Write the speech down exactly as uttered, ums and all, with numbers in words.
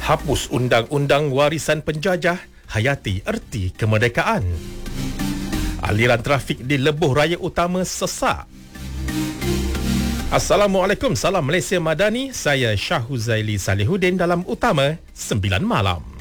Hapus undang-undang warisan penjajah, hayati erti kemerdekaan. Aliran trafik di lebuh raya utama sesak. Assalamualaikum, salam Malaysia Madani. Saya Syah Huzaili Salihuddin dalam Utama sembilan Malam.